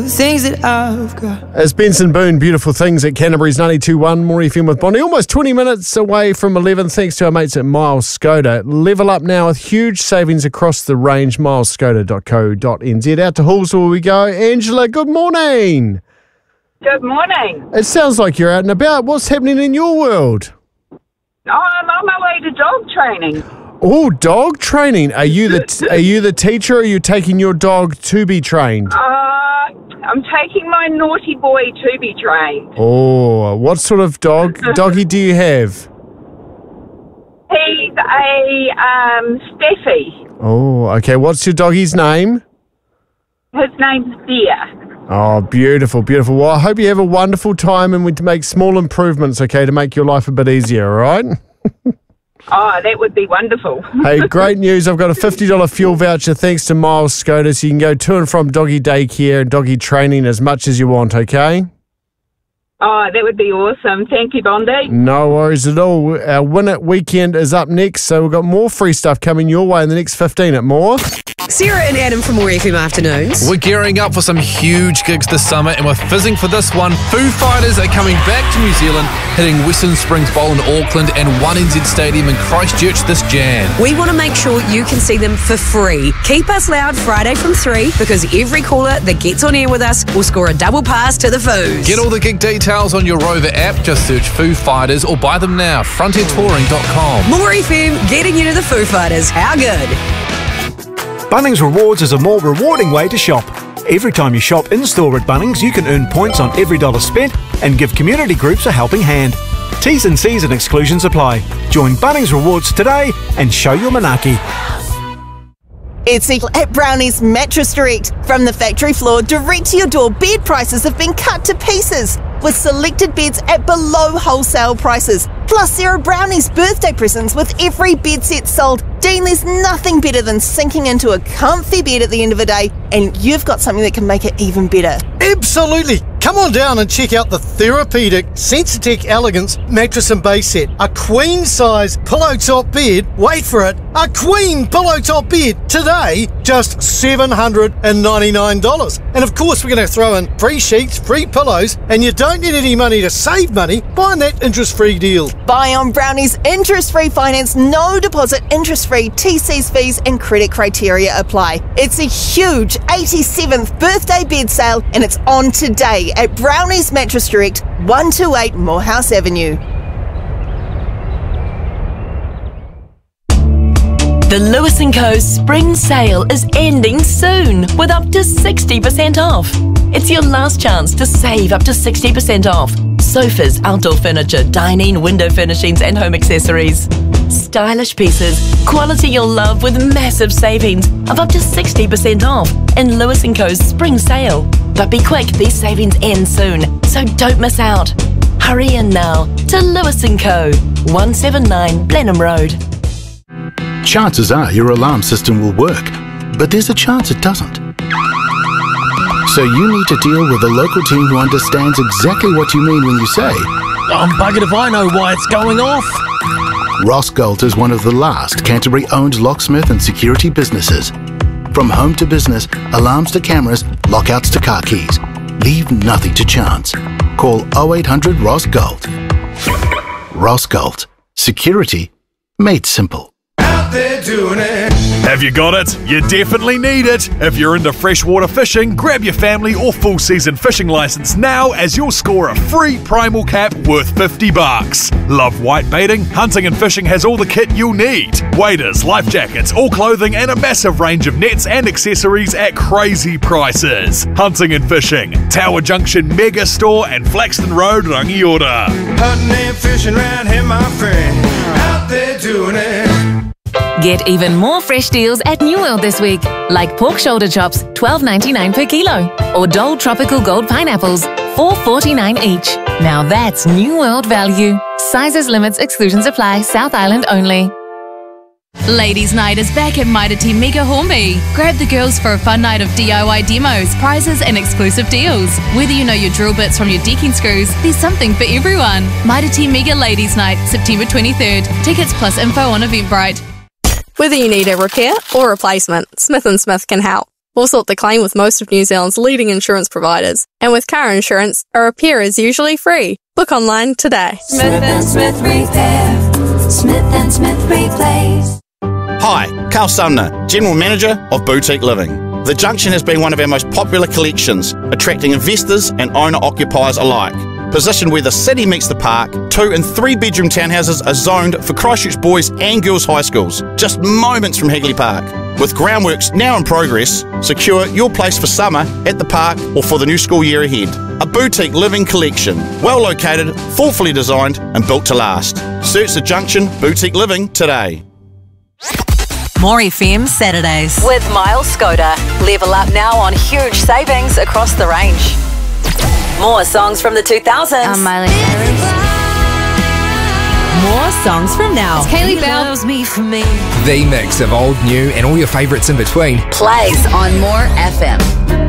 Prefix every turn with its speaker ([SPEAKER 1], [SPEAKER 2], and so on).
[SPEAKER 1] Things that I've got.
[SPEAKER 2] It's Benson Boone, Beautiful Things at Canterbury's 92.1, More FM with Bonnie. Almost 20 minutes away from 11, thanks to our mates at Miles Skoda. Level up now with huge savings across the range. milesskoda.co.nz. Out to Hallsville we go. Angela, good morning.
[SPEAKER 3] Good morning.
[SPEAKER 2] It sounds like you're out and about. What's happening in your world?
[SPEAKER 3] Oh, I'm on my way to dog training.
[SPEAKER 2] Oh, dog training. Are you the teacher, or are you taking your dog to be trained?
[SPEAKER 3] I'm taking my naughty boy to be trained.
[SPEAKER 2] Oh, what sort of doggy do you have?
[SPEAKER 3] He's a Steffi.
[SPEAKER 2] Oh, okay. What's your doggy's name?
[SPEAKER 3] His name's Deer.
[SPEAKER 2] Oh, beautiful, beautiful. Well, I hope you have a wonderful time and we make small improvements, okay, to make your life a bit easier, all right?
[SPEAKER 3] Oh, that would be wonderful.
[SPEAKER 2] Hey, great news. I've got a $50 fuel voucher thanks to Miles Skoda, so you can go to and from doggy daycare and doggy training as much as you want, okay?
[SPEAKER 3] Oh, that would be awesome. Thank you, Bondi.
[SPEAKER 2] No worries at all. Our Win It weekend is up next, so we've got more free stuff coming your way in the next 15 at More.
[SPEAKER 1] Sarah and Adam from More FM Afternoons.
[SPEAKER 4] We're gearing up for some huge gigs this summer, and we're fizzing for this one. Foo Fighters are coming back to New Zealand, hitting Western Springs Bowl in Auckland and 1NZ Stadium in Christchurch this Jan.
[SPEAKER 1] We want to make sure you can see them for free. Keep us loud Friday from 3 because every caller that gets on air with us will score a double pass to the Foos.
[SPEAKER 4] Get all the gig details on your Rover app. Just search Foo Fighters or buy them now. FrontierTouring.com.
[SPEAKER 1] More FM getting you to the Foo Fighters. How good?
[SPEAKER 5] Bunnings Rewards is a more rewarding way to shop. Every time you shop in-store at Bunnings, you can earn points on every dollar spent and give community groups a helping hand. T's and C's and exclusions apply. Join Bunnings Rewards today and show your manaki.
[SPEAKER 6] It's at Brownie's Mattress Direct. From the factory floor direct to your door, bed prices have been cut to pieces with selected beds at below wholesale prices. Plus, there are Brownie's birthday presents with every bed set sold. Dean, there's nothing better than sinking into a comfy bed at the end of the day, and you've got something that can make it even better.
[SPEAKER 7] Absolutely! Come on down and check out the Therapeutic Sensitech Elegance Mattress and Base Set. A queen-size pillow top bed, wait for it, a queen pillow top bed. Today, just $799. And of course, we're going to throw in free sheets, free pillows, and you don't need any money to save money buying that interest-free deal.
[SPEAKER 6] Buy on Brownie's interest-free finance, no deposit, interest-free, TC's fees and credit criteria apply. It's a huge 87th birthday bed sale and it's on today at Brownie's Mattress Direct, 128 Morehouse Avenue.
[SPEAKER 8] The Lewis & Co. Spring Sale is ending soon with up to 60% off. It's your last chance to save up to 60% off. Sofas, outdoor furniture, dining, window furnishings and home accessories. Stylish pieces, quality you'll love with massive savings of up to 60% off in Lewis & Co.'s Spring Sale. But be quick, these savings end soon, so don't miss out. Hurry in now to Lewis & Co. 179 Blenheim Road.
[SPEAKER 9] Chances are your alarm system will work, but there's a chance it doesn't. So you need to deal with a local team who understands exactly what you mean when you say,
[SPEAKER 10] I'm buggered if I know why it's going off.
[SPEAKER 9] Ross Galt is one of the last Canterbury-owned locksmith and security businesses. From home to business, alarms to cameras, lockouts to car keys. Leave nothing to chance. Call 0800 Ross Galt. Ross Galt. Security made simple.
[SPEAKER 11] They're doing it. Have you got it? You definitely need it. If you're into freshwater fishing, grab your family or full season fishing license now as you'll score a free primal cap worth $50. Love white baiting? Hunting and Fishing has all the kit you'll need. Waders, life jackets, all clothing and a massive range of nets and accessories at crazy prices. Hunting and Fishing, Tower Junction Mega Store and Flaxton Road, Rangiora.
[SPEAKER 12] Hunting and fishing round here, my friend. Out there doing it.
[SPEAKER 13] Get even more fresh deals at New World this week, like pork shoulder chops, $12.99 per kilo, or Dole Tropical Gold pineapples, $4.49 each. Now that's New World value. Sizes, limits, exclusions apply. South Island only.
[SPEAKER 14] Ladies' Night is back at Mitre 10 Mega Hornby. Grab the girls for a fun night of DIY demos, prizes and exclusive deals. Whether you know your drill bits from your decking screws, there's something for everyone. Mitre 10 Mega Ladies' Night, September 23rd. Tickets plus info on Eventbrite.
[SPEAKER 15] Whether you need a repair or replacement, Smith & Smith can help. We'll sort the claim with most of New Zealand's leading insurance providers. And with car insurance, a repair is usually free. Book online today.
[SPEAKER 16] Smith & Smith Repair. Smith & Smith Replace.
[SPEAKER 17] Hi, Carl Sumner, General Manager of Boutique Living. The Junction has been one of our most popular collections, attracting investors and owner-occupiers alike. Positioned where the city meets the park, 2 and 3 bedroom townhouses are zoned for Christchurch boys and girls high schools, just moments from Hagley Park. With groundworks now in progress, secure your place for summer at the park or for the new school year ahead. A boutique living collection, well located, thoughtfully designed and built to last. Search the Junction Boutique Living today.
[SPEAKER 18] More FM Saturdays with Miles Skoda. Level up now on huge savings across the range. More songs from the 2000s.
[SPEAKER 14] I'm Miley Cyrus.
[SPEAKER 18] More songs from now.
[SPEAKER 14] It's Kaylee Bell.
[SPEAKER 19] The mix of old, new, and all your favourites in between
[SPEAKER 18] plays on More FM.